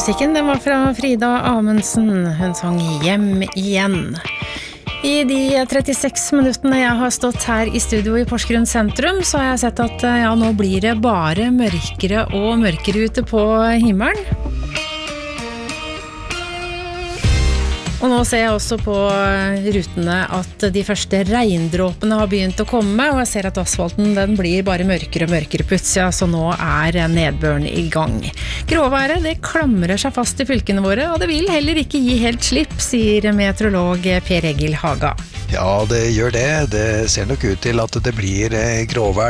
Musikken den var fra Frida Amundsen. Hun sang Hjem igjen. I de 36 minuttene jeg har stått her i studio i Porsgrunn sentrum, så har jeg sett at nå blir det bare mørkere og mørkere ute på himmelen. Og nå ser jeg også på rutene at de første regndråpene har begynt å komme, og jeg ser at asfalten den blir bare mørkere og mørkere plutselig, så nå nedbøren i gang. Gråværet det klamrer seg fast i fylkene våre, og det vil heller ikke gi helt slipp, sier meteorolog Per Egil Haga. Ja, det gjør det. Det ser nok ut til at det blir gråvær